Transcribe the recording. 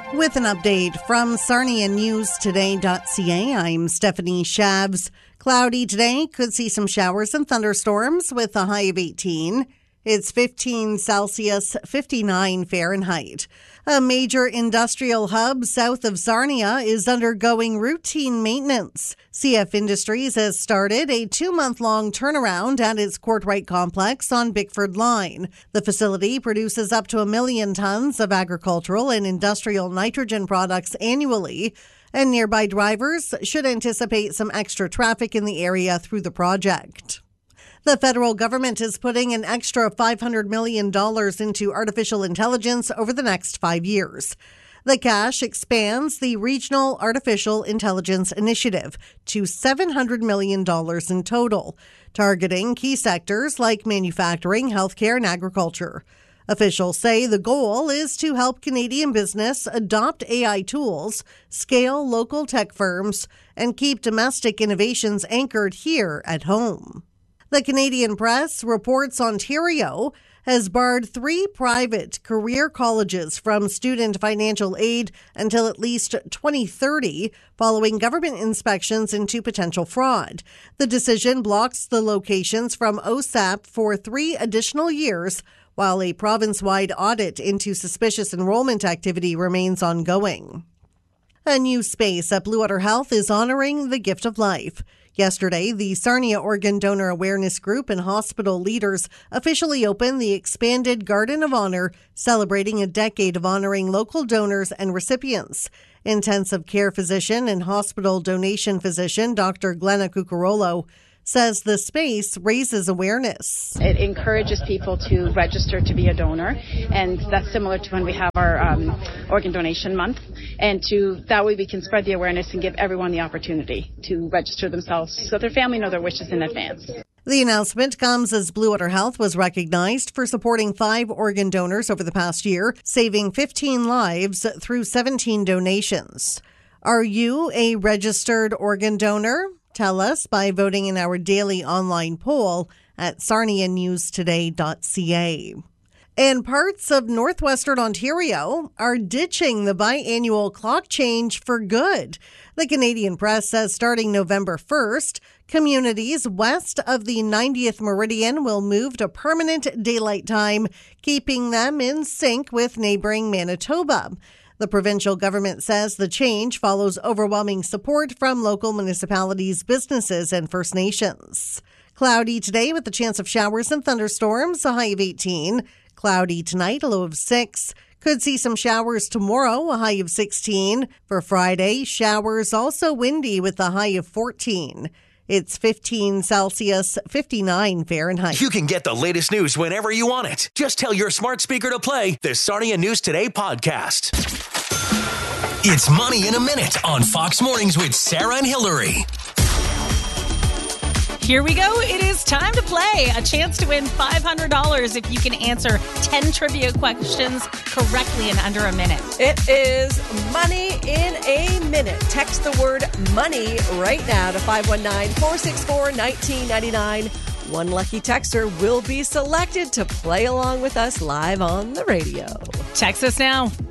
With an update from SarniaNewsToday.ca, I'm Stephanie Shabs. Cloudy today, could see some showers and thunderstorms with a high of 18. It's 15 Celsius, 59 Fahrenheit. A major industrial hub south of Sarnia is undergoing routine maintenance. CF Industries has started a 2-month-long turnaround at its Courtright complex on Bickford Line. The facility produces up to 1 million tons of agricultural and industrial nitrogen products annually, and nearby drivers should anticipate some extra traffic in the area through the project. The federal government is putting an extra $500 million into artificial intelligence over the next 5 years. The cash expands the Regional Artificial Intelligence Initiative to $700 million in total, targeting key sectors like manufacturing, healthcare, and agriculture. Officials say the goal is to help Canadian business adopt AI tools, scale local tech firms, and keep domestic innovations anchored here at home. The Canadian Press reports Ontario has barred 3 private career colleges from student financial aid until at least 2030, following government inspections into potential fraud. The decision blocks the locations from OSAP for 3 additional years, while a province-wide audit into suspicious enrollment activity remains ongoing. A new space at Blue Water Health is honoring the gift of life. Yesterday, the Sarnia Organ Donor Awareness Group and hospital leaders officially opened the expanded Garden of Honor, celebrating a decade of honoring local donors and recipients. Intensive care physician and hospital donation physician Dr. Glenna Cucurolo says the space raises awareness. It encourages people to register to be a donor, and that's similar to when we have our organ donation month. And that way we can spread the awareness and give everyone the opportunity to register themselves so their family know their wishes in advance. The announcement comes as Blue Water Health was recognized for supporting 5 organ donors over the past year, saving 15 lives through 17 donations. Are you a registered organ donor? Tell us by voting in our daily online poll at SarniaNewsToday.ca. And parts of northwestern Ontario are ditching the biannual clock change for good. The Canadian Press says starting November 1st, communities west of the 90th meridian will move to permanent daylight time, keeping them in sync with neighboring Manitoba. The provincial government says the change follows overwhelming support from local municipalities, businesses, and First Nations. Cloudy today with a chance of showers and thunderstorms, a high of 18. Cloudy tonight, a low of 6. Could see some showers tomorrow, a high of 16. For Friday, showers also windy with a high of 14. It's 15 Celsius, 59 Fahrenheit. You can get the latest news whenever you want it. Just tell your smart speaker to play the Sarnia News Today podcast. It's Money in a Minute on Fox Mornings with Sarah and Hillary. Here we go. It is time to play. A chance to win $500 if you can answer 10 trivia questions correctly in under a minute. It is Money in a Minute. Text the word money right now to 519-464-1999. One lucky texter will be selected to play along with us live on the radio. Text us now.